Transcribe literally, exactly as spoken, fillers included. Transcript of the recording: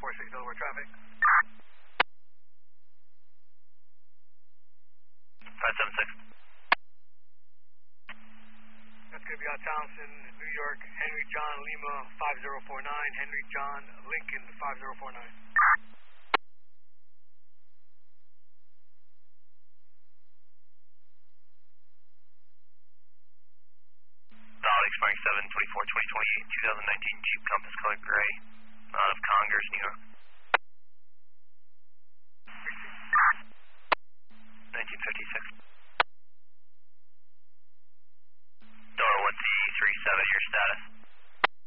forty-six Delaware traffic. five seven six. That's going to be out Townsend, New York, Henry John Lima five zero four nine, Henry John Lincoln five zero four nine. Solid expiring seven twenty-four twenty twenty-eight, two thousand nineteen Jeep Compass color gray, out of Congers, New York.